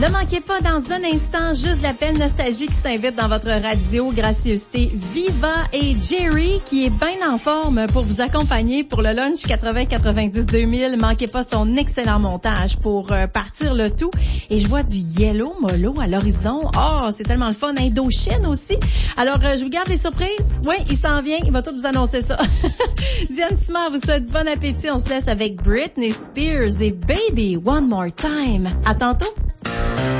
Ne manquez pas dans un instant juste l'appel nostalgie qui s'invite dans votre radio. Gracieuseté Viva et Jerry qui est bien en forme pour vous accompagner pour le lunch 80-90-2000. Manquez pas son excellent montage pour partir le tout. Et je vois du Yellow Molo à l'horizon. Oh, c'est tellement le fun. Indochine aussi. Alors, je vous garde les surprises. Oui, il s'en vient. Il va tout vous annoncer ça. Diane Simard vous souhaite bon appétit. On se laisse avec Britney Spears et Baby One More Time. À tantôt.